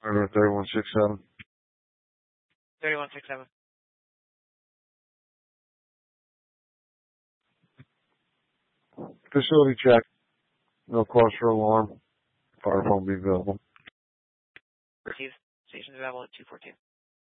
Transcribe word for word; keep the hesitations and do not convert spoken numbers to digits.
Order thirty-one six seven. thirty-one six seven. Facility check. No cause for alarm. Fire phone be available. Received. Station available at two four two.